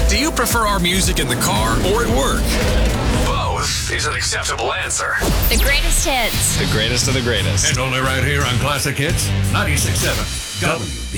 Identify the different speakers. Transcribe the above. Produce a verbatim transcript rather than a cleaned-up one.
Speaker 1: Do you prefer our music in the car or at work? Both is an acceptable answer.
Speaker 2: The greatest hits.
Speaker 3: The greatest of the greatest.
Speaker 4: And only right here on Classic Hits ninety-six point seven W B.